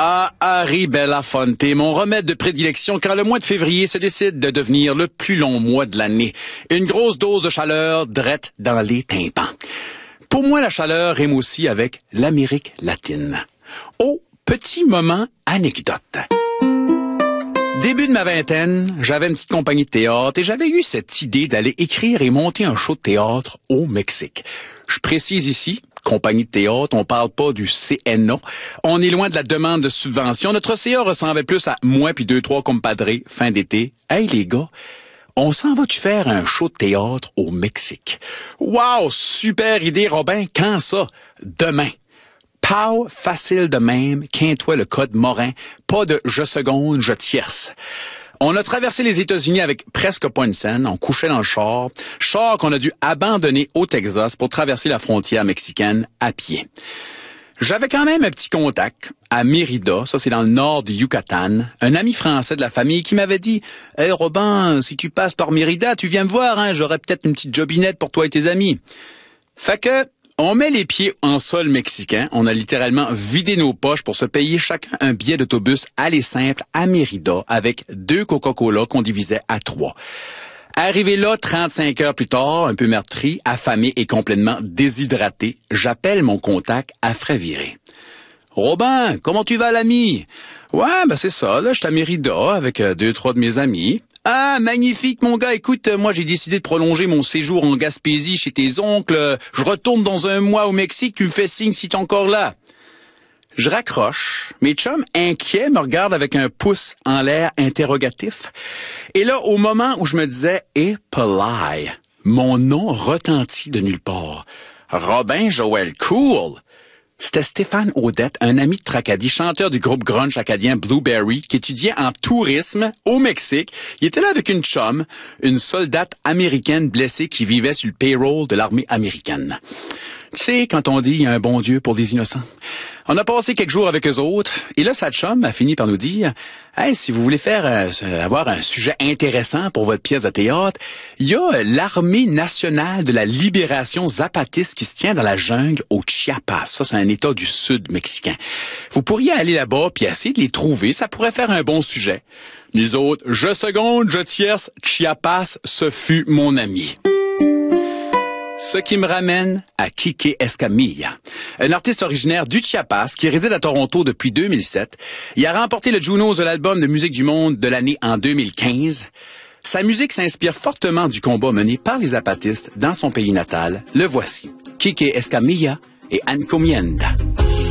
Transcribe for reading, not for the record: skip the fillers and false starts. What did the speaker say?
Ah, Harry Belafonte, mon remède de prédilection quand le mois de février se décide de devenir le plus long mois de l'année. Une grosse dose de chaleur drette dans les tympans. Pour moi, la chaleur rime aussi avec l'Amérique latine. Oh, petit moment anecdote. Début de ma vingtaine, j'avais une petite compagnie de théâtre et j'avais eu cette idée d'aller écrire et monter un show de théâtre au Mexique. Je précise ici, compagnie de théâtre, on parle pas du CNA. On est loin de la demande de subvention. Notre CA ressemblait plus à moi puis 2-3 compadrés fin d'été. Hey les gars, on s'en va-tu faire un show de théâtre au Mexique? Wow, super idée Robin, quand ça? Demain. Pow, facile de même, qu'un-toi le code Morin, pas de je seconde, je tierce. On a traversé les États-Unis avec presque pas une scène, on couchait dans le char qu'on a dû abandonner au Texas pour traverser la frontière mexicaine à pied. J'avais quand même un petit contact à Mérida, ça c'est dans le nord du Yucatan, un ami français de la famille qui m'avait dit « Hey Robin, si tu passes par Mérida, tu viens me voir, hein, j'aurais peut-être une petite jobinette pour toi et tes amis. » Fait que on met les pieds en sol mexicain. On a littéralement vidé nos poches pour se payer chacun un billet d'autobus aller simple à Mérida avec 2 Coca-Cola qu'on divisait à 3. Arrivé là 35 heures plus tard, un peu meurtri, affamé et complètement déshydraté, j'appelle mon contact à Frais-Viré. « Robin, comment tu vas l'ami? »« Ouais, ben c'est ça, là, je suis à Mérida avec 2-3 de mes amis. »« Ah, magnifique, mon gars. Écoute, moi, j'ai décidé de prolonger mon séjour en Gaspésie chez tes oncles. Je retourne dans un mois au Mexique. Tu me fais signe si t'es encore là. » Je raccroche. Mes chums, inquiets, me regardent avec un pouce en l'air interrogatif. Et là, au moment où je me disais « Eh, Polly », mon nom retentit de nulle part. Robin Joël Cool. C'était Stéphane Audette, un ami de Tracadie, chanteur du groupe grunge acadien Blueberry, qui étudiait en tourisme au Mexique. Il était là avec une chum, une soldate américaine blessée qui vivait sur le payroll de l'armée américaine. Tu sais, quand on dit « il y a un bon Dieu pour des innocents ». On a passé quelques jours avec eux autres, et là, sa chum a fini par nous dire « Hey, si vous voulez avoir un sujet intéressant pour votre pièce de théâtre, il y a l'Armée nationale de la libération zapatiste qui se tient dans la jungle au Chiapas. Ça, c'est un état du sud mexicain. Vous pourriez aller là-bas puis essayer de les trouver, ça pourrait faire un bon sujet. » Nous autres, je seconde, je tierce, Chiapas, ce fut mon ami. Ce qui me ramène à Quique Escamilla, un artiste originaire du Chiapas qui réside à Toronto depuis 2007. Il a remporté le Junos de l'album de musique du monde de l'année en 2015. Sa musique s'inspire fortement du combat mené par les zapatistes dans son pays natal. Le voici, Quique Escamilla et Encomienda.